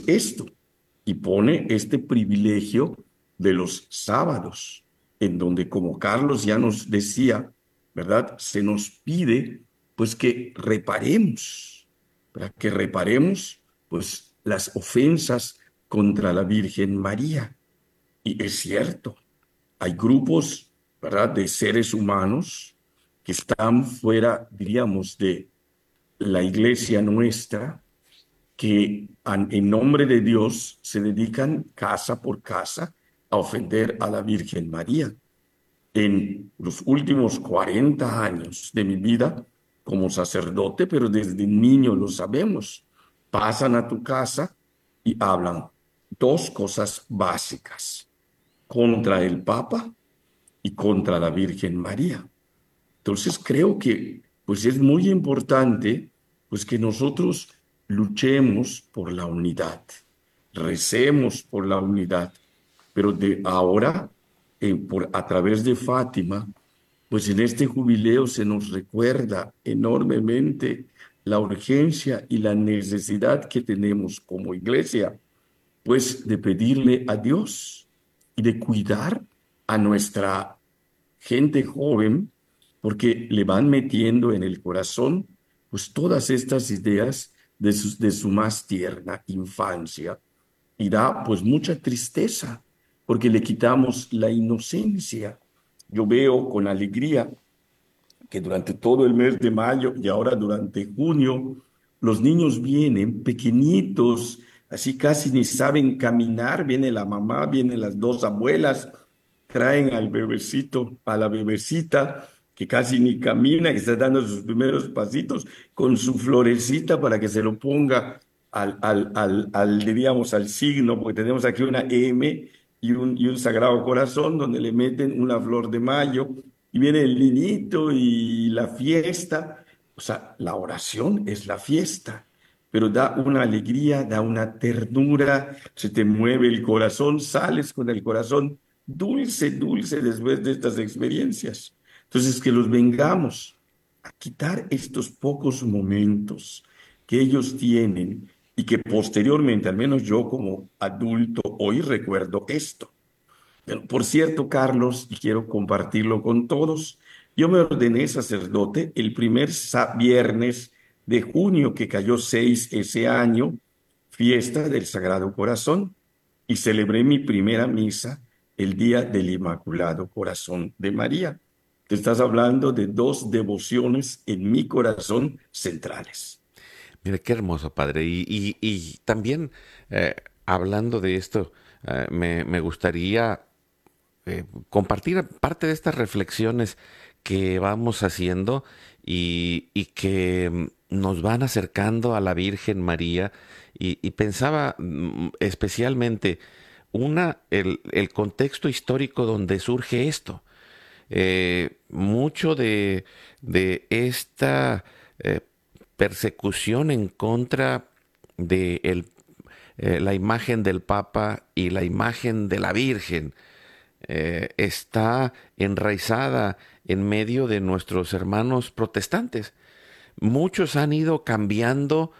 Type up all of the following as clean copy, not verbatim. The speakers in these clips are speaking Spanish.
esto y pone este privilegio de los sábados, en donde, como Carlos ya nos decía, ¿verdad? Se nos pide pues que reparemos, para que reparemos pues las ofensas contra la Virgen María. Y es cierto, hay grupos, ¿verdad?, de seres humanos que están fuera, diríamos, de la iglesia nuestra, que en nombre de Dios se dedican casa por casa a ofender a la Virgen María. En los últimos 40 años de mi vida como sacerdote, pero desde niño lo sabemos, pasan a tu casa y hablan dos cosas básicas: contra el Papa y contra la Virgen María. Entonces creo que pues es muy importante pues que nosotros luchemos por la unidad, recemos por la unidad, pero de ahora a través de Fátima, pues en este jubileo se nos recuerda enormemente la urgencia y la necesidad que tenemos como iglesia, pues de pedirle a Dios y de cuidar a nuestra gente joven, porque le van metiendo en el corazón pues todas estas ideas de su más tierna infancia, y da pues mucha tristeza porque le quitamos la inocencia. Yo veo con alegría que durante todo el mes de mayo y ahora durante junio, los niños vienen pequeñitos, así casi ni saben caminar, viene la mamá, vienen las dos abuelas, traen al bebecito, a la bebecita, que casi ni camina, que está dando sus primeros pasitos, con su florecita para que se lo ponga diríamos, al signo, porque tenemos aquí una M y un Sagrado Corazón, donde le meten una flor de mayo, y viene el niñito y la fiesta. O sea, la oración es la fiesta, pero da una alegría, da una ternura, se te mueve el corazón, sales con el corazón dulce, dulce después de estas experiencias. Entonces, que los vengamos a quitar estos pocos momentos que ellos tienen y que posteriormente, al menos yo como adulto, hoy recuerdo esto. Pero, por cierto, Carlos, y quiero compartirlo con todos, yo me ordené sacerdote el primer viernes de junio, que cayó 6 ese año, fiesta del Sagrado Corazón, y celebré mi primera misa el día del Inmaculado Corazón de María. Te estás hablando de dos devociones en mi corazón centrales. Mira, qué hermoso, padre. Y también, eh, hablando de esto, me gustaría compartir parte de estas reflexiones que vamos haciendo y que nos van acercando a la Virgen María. Y pensaba especialmente, el contexto histórico donde surge esto. Mucho de esta eh, persecución en contra de la imagen del Papa y la imagen de la Virgen está enraizada en medio de nuestros hermanos protestantes. Muchos han ido cambiando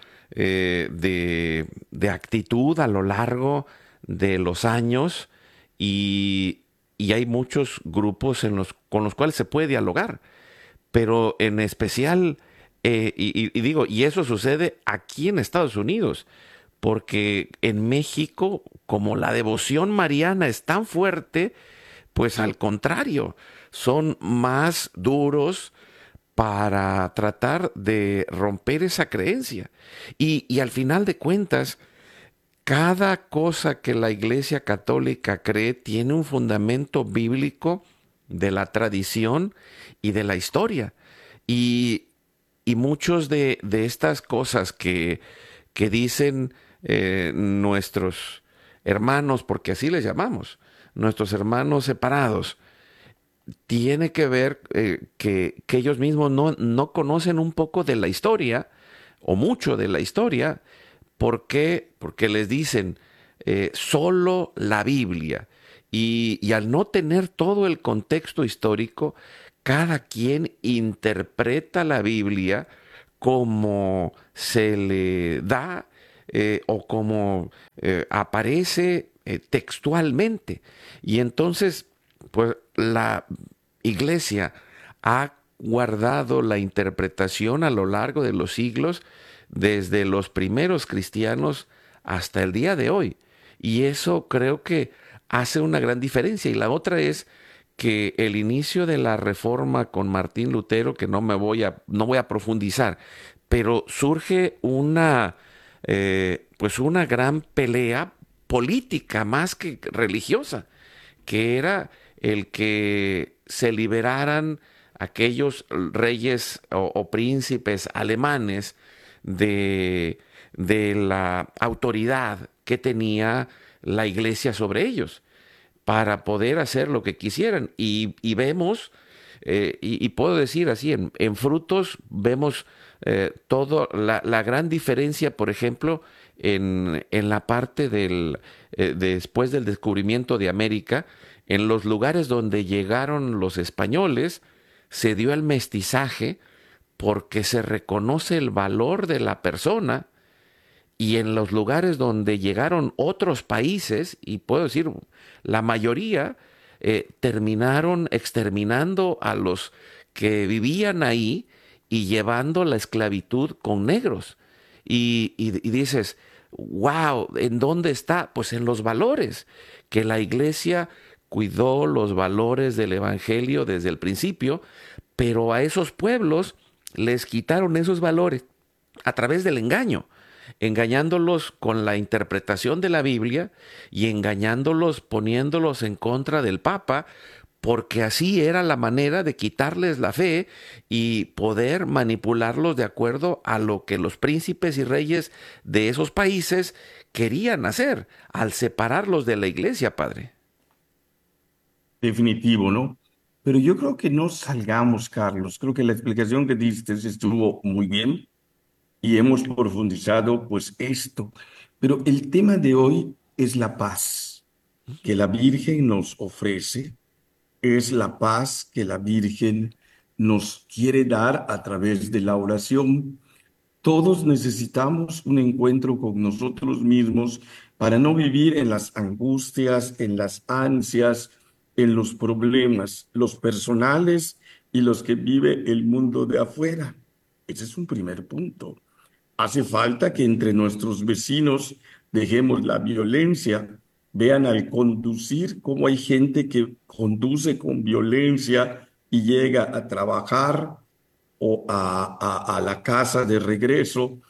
de actitud a lo largo de los años y hay muchos grupos con los cuales se puede dialogar, pero en especial, y digo, y eso sucede aquí en Estados Unidos, porque en México, como la devoción mariana es tan fuerte, pues al contrario, son más duros para tratar de romper esa creencia. Y al final de cuentas, cada cosa que la Iglesia Católica cree tiene un fundamento bíblico de la tradición y de la historia. Y, y muchos de estas cosas que dicen nuestros hermanos, porque así les llamamos, nuestros hermanos separados, tiene que ver que ellos mismos no conocen un poco de la historia o mucho de la historia. ¿Por qué? Porque les dicen solo la Biblia. Y al no tener todo el contexto histórico, cada quien interpreta la Biblia como se le da o como aparece textualmente. Y entonces, pues la iglesia ha guardado la interpretación a lo largo de los siglos, desde los primeros cristianos hasta el día de hoy. Y eso creo que hace una gran diferencia. Y la otra es que el inicio de la reforma con Martín Lutero, que no voy a profundizar, pero surge pues una gran pelea política más que religiosa, que era el que se liberaran aquellos reyes o príncipes alemanes de, de la autoridad que tenía la iglesia sobre ellos para poder hacer lo que quisieran. Y vemos, y puedo decir así, en frutos vemos todo, la gran diferencia, por ejemplo, en la parte después del descubrimiento de América, en los lugares donde llegaron los españoles, se dio el mestizaje porque se reconoce el valor de la persona, y en los lugares donde llegaron otros países, y puedo decir la mayoría, terminaron exterminando a los que vivían ahí y llevando la esclavitud con negros. Y dices, wow, ¿en dónde está? Pues en los valores, que la iglesia cuidó los valores del evangelio desde el principio, pero a esos pueblos les quitaron esos valores a través del engaño, engañándolos con la interpretación de la Biblia y engañándolos poniéndolos en contra del Papa, porque así era la manera de quitarles la fe y poder manipularlos de acuerdo a lo que los príncipes y reyes de esos países querían hacer al separarlos de la iglesia, padre. Definitivo, ¿no? Pero yo creo que no salgamos, Carlos. Creo que la explicación que diste estuvo muy bien y hemos profundizado pues esto. Pero el tema de hoy es la paz que la Virgen nos ofrece, es la paz que la Virgen nos quiere dar a través de la oración. Todos necesitamos un encuentro con nosotros mismos para no vivir en las angustias, en las ansias, en los problemas, los personales y los que vive el mundo de afuera. Ese es un primer punto. Hace falta que entre nuestros vecinos dejemos la violencia. Vean al conducir cómo hay gente que conduce con violencia y llega a trabajar o a la casa de regreso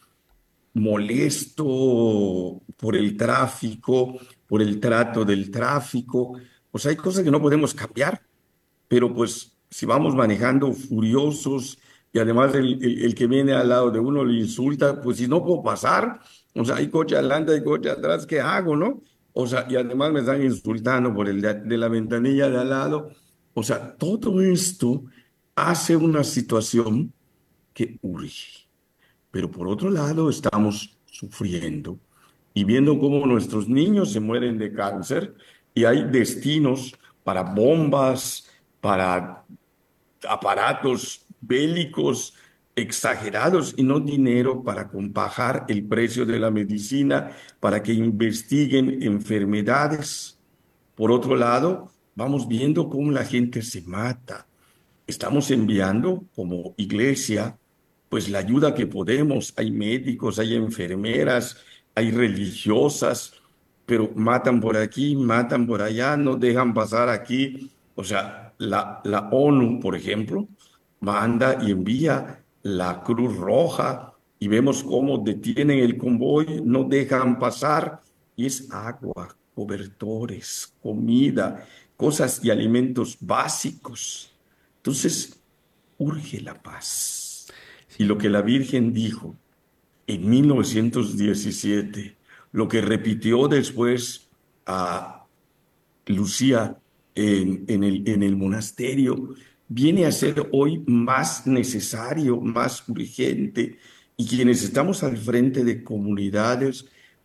molesto por el tráfico, por el trato del tráfico. Pues hay cosas que no podemos cambiar, pero pues si vamos manejando furiosos y además el que viene al lado de uno le insulta, pues si no puedo pasar, o sea, hay coche adelante, hay coche atrás, ¿qué hago, no? O sea, y además me están insultando por el de la ventanilla de al lado. O sea, todo esto hace una situación que urge. Pero por otro lado, estamos sufriendo y viendo cómo nuestros niños se mueren de cáncer y hay destinos para bombas, para aparatos bélicos exagerados y no dinero para compajar el precio de la medicina, para que investiguen enfermedades. Por otro lado, vamos viendo cómo la gente se mata. Estamos enviando como iglesia, pues la ayuda que podemos. Hay médicos, hay enfermeras, hay religiosas, pero matan por aquí, matan por allá, no dejan pasar aquí. O sea, la ONU, por ejemplo, manda y envía la Cruz Roja y vemos cómo detienen el convoy, no dejan pasar y es agua, cobertores, comida, cosas y alimentos básicos. Entonces, urge la paz. Y lo que la Virgen dijo en 1917, lo que repitió después a Lucía en el monasterio, viene a ser hoy más necesario, más urgente. Y quienes estamos al frente de comunidades,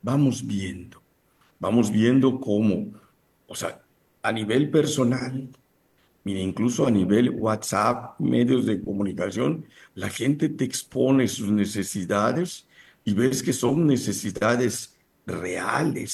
vamos viendo cómo, o sea, a nivel personal, mira, incluso a nivel WhatsApp, medios de comunicación, la gente te expone sus necesidades y ves que son necesidades reales